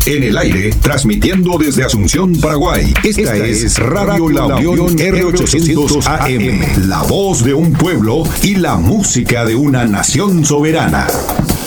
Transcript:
En el aire, transmitiendo desde Asunción, Paraguay. Esta es Radio La Unión R800 AM. La voz de un pueblo y la música de una nación soberana.